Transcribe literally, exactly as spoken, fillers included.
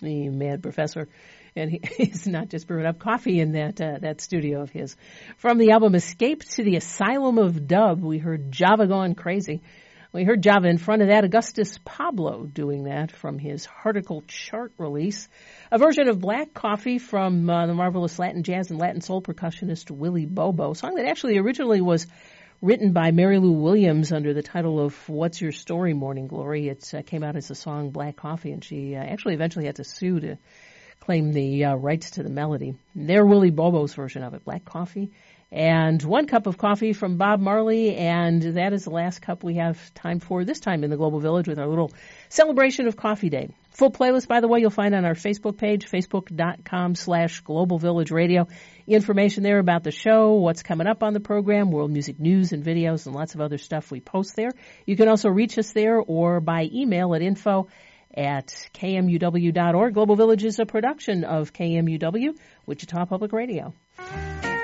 the mad professor. And he is not just brewing up coffee in that uh, that studio of his. From the album Escape to the Asylum of Dub, we heard Java Gone Crazy. We heard Java in front of that, Augustus Pablo doing that from his Harticle Chart release. A version of Black Coffee from uh, the marvelous Latin jazz and Latin soul percussionist Willie Bobo, a song that actually originally was written by Mary Lou Williams under the title of What's Your Story, Morning Glory. It uh, came out as a song, Black Coffee, and she uh, actually eventually had to sue to claim the uh, rights to the melody. They're Willie Bobo's version of it, Black Coffee. And One Cup of Coffee from Bob Marley, and that is the last cup we have time for this time in the Global Village with our little celebration of Coffee Day. Full playlist, by the way, you'll find on our Facebook page, facebook.com slash Global Village Radio. Information there about the show, what's coming up on the program, world music news and videos, and lots of other stuff we post there. You can also reach us there or by email at info at k m u w dot org. Global Village is a production of K M U W, Wichita Public Radio.